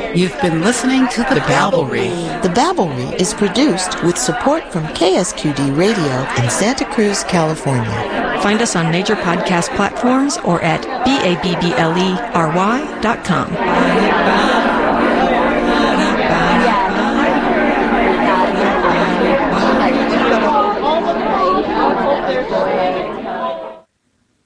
You've been listening to The Babblery. The Babblery is produced with support from KSQD Radio in Santa Cruz, California. Find us on major podcast platforms or at BABBLERY.com.